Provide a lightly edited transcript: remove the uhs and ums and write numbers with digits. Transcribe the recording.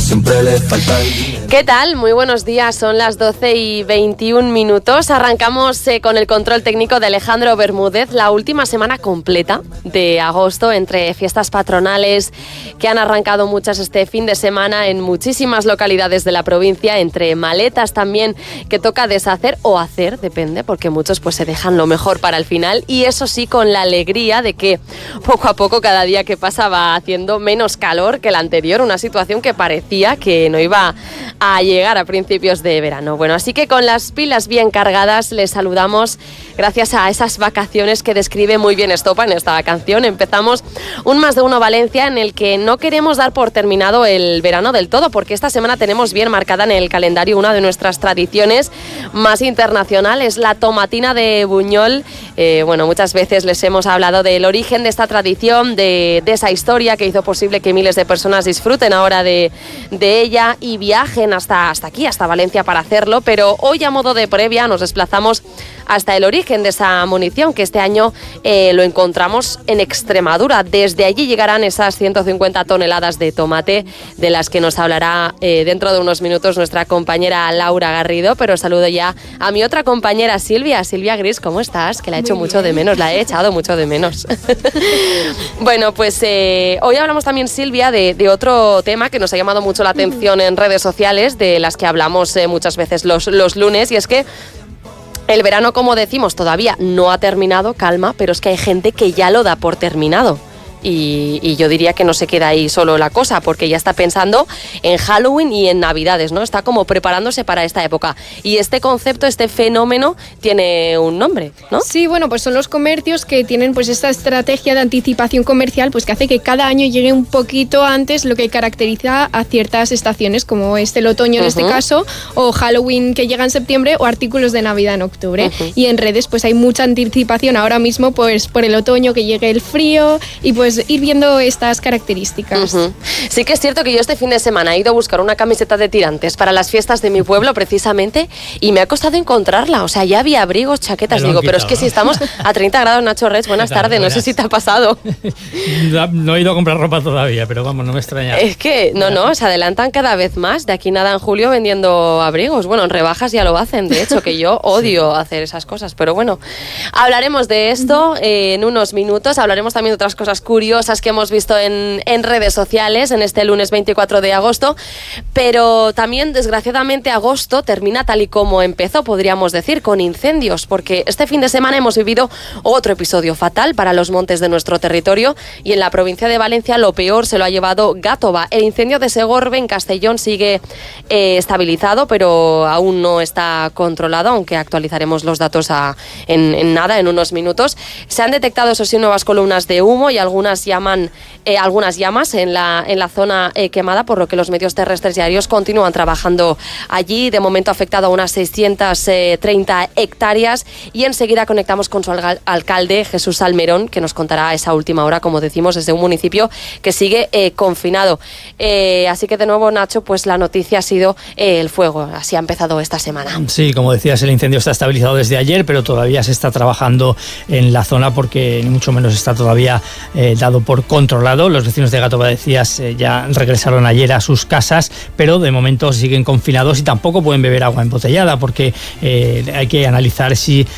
siempre le falta el dinero. ¿Qué tal? Muy buenos días, son las 12:21. Arrancamos con el control técnico de Alejandro Bermúdez, la última semana completa de agosto, entre fiestas patronales que han arrancado muchas este fin de semana en muchísimas localidades de la provincia, entre maletas también que toca deshacer o hacer, depende, porque muchos pues se dejan lo mejor para el final, y eso sí, con la alegría de que poco a poco, cada día que pasa, va haciendo menos calor que el anterior, una situación que parecía que no iba a llegar a principios de verano. Bueno, así que con las pilas bien cargadas les saludamos gracias a esas vacaciones que describe muy bien Estopa en esta canción. Empezamos un Más de Uno Valencia en el que no queremos dar por terminado el verano del todo, porque esta semana tenemos bien marcada en el calendario una de nuestras tradiciones más internacionales, la tomatina de Buñol. Bueno, muchas veces les hemos hablado del origen de esta tradición, de esa historia que hizo posible que miles de personas disfruten ahora de ella y viajen hasta aquí, hasta Valencia, para hacerlo, pero hoy, a modo de previa, nos desplazamos hasta el origen de esa munición, que este año lo encontramos en Extremadura. Desde allí llegarán esas 150 toneladas de tomate, de las que nos hablará dentro de unos minutos nuestra compañera Laura Garrido, pero saludo ya a mi otra compañera Silvia Gris. ¿Cómo estás? Que la he hecho mucho de menos, la he echado mucho de menos. Bueno, pues hoy hablamos también, Silvia, de otro tema que nos ha llamado mucho la atención en redes sociales, de las que hablamos muchas veces los lunes, y es que el verano, como decimos, todavía no ha terminado, calma, pero es que hay gente que ya lo da por terminado. Y yo diría que no se queda ahí solo la cosa, porque ya está pensando en Halloween y en Navidades, ¿no? Está como preparándose para esta época. Y este concepto, este fenómeno, tiene un nombre, ¿no? Sí, bueno, pues son los comercios que tienen pues esta estrategia de anticipación comercial, pues que hace que cada año llegue un poquito antes lo que caracteriza a ciertas estaciones, como es el otoño en este caso, o Halloween, que llega en septiembre, o artículos de Navidad en octubre. Y en redes pues hay mucha anticipación ahora mismo, pues por el otoño, que llegue el frío, y pues ir viendo estas características. Sí que es cierto que yo este fin de semana he ido a buscar una camiseta de tirantes para las fiestas de mi pueblo, precisamente, y me ha costado encontrarla. O sea, ya había abrigos, chaquetas, digo, pero es que si estamos a 30 grados, Nacho Rech, buenas tardes, no sé si te ha pasado. No he ido a comprar ropa todavía, pero vamos, no me extraña. Es que, no, se adelantan cada vez más, de aquí nada en julio vendiendo abrigos. Bueno, en rebajas ya lo hacen, de hecho, que yo odio hacer esas cosas, pero bueno, hablaremos de esto en unos minutos. Hablaremos también de otras cosas curiosas que hemos visto en redes sociales en este lunes 24 de agosto, pero también, desgraciadamente, agosto termina tal y como empezó, podríamos decir, con incendios, porque este fin de semana hemos vivido otro episodio fatal para los montes de nuestro territorio, y en la provincia de Valencia lo peor se lo ha llevado Gàtova. El incendio de Segorbe, en Castellón, sigue estabilizado, pero aún no está controlado, aunque actualizaremos los datos en unos minutos. Se han detectado, eso sí, nuevas columnas de humo y algunas llamas en la zona quemada, por lo que los medios terrestres y aéreos continúan trabajando allí. De momento ha afectado a unas 630 hectáreas, y enseguida conectamos con su alcalde, Jesús Almerón, que nos contará a esa última hora, como decimos, desde un municipio que sigue confinado. Así que, de nuevo, Nacho, pues la noticia ha sido el fuego. Así ha empezado esta semana. Sí, como decías, el incendio está estabilizado desde ayer, pero todavía se está trabajando en la zona, porque ni mucho menos está todavía dado por controlado. Los vecinos de Gàtova, decías, ya regresaron ayer a sus casas, pero de momento siguen confinados y tampoco pueden beber agua embotellada, porque hay que analizar si